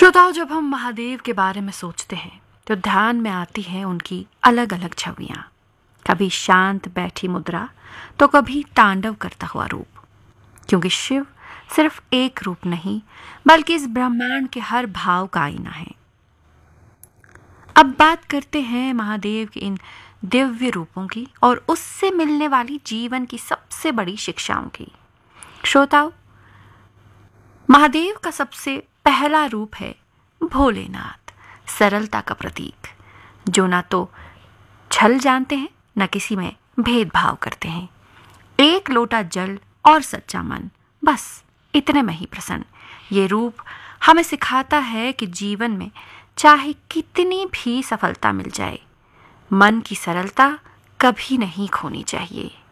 श्रोताओं, जब हम महादेव के बारे में सोचते हैं तो ध्यान में आती हैं उनकी अलग अलग छवियां। कभी शांत बैठी मुद्रा तो कभी तांडव करता हुआ रूप। क्योंकि शिव सिर्फ एक रूप नहीं बल्कि इस ब्रह्मांड के हर भाव का आईना है। अब बात करते हैं महादेव के इन दिव्य रूपों की और उससे मिलने वाली जीवन की सबसे बड़ी शिक्षाओं की। श्रोताओं, महादेव का सबसे पहला रूप है भोलेनाथ, सरलता का प्रतीक, जो ना तो छल जानते हैं न किसी में भेदभाव करते हैं। एक लोटा जल और सच्चा मन, बस इतने में ही प्रसन्न। ये रूप हमें सिखाता है कि जीवन में चाहे कितनी भी सफलता मिल जाए, मन की सरलता कभी नहीं खोनी चाहिए।